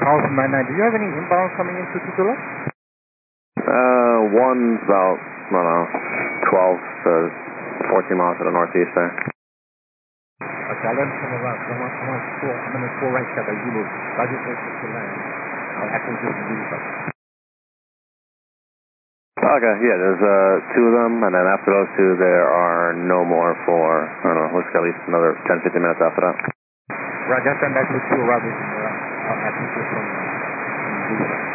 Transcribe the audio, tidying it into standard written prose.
Call from 99. Do you have any inbound coming into Tooele? One's about, I don't know, 12 to 14 miles to the northeast there. Okay, I'll let him come around. I'm on 4 right side of Zulu. So I just wait to land. I'll actually just do something. Okay, yeah, there's two of them, and then after those two, there are no more for, I don't know, looks like at least another 10, 15 minutes after that. Right, just send back to 2 Robert. I'll actually just from Zulu.